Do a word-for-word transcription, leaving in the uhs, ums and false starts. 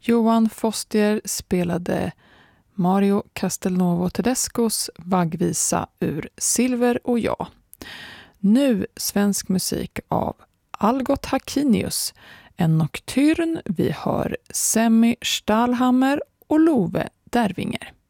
Johan Fostier spelade Mario Castelnuovo Tedescos vaggvisa ur Silver och jag. Nu svensk musik av Algot Hakinius, en nocturn. Vi hör Semmi Stahlhammer och Love Dervinger.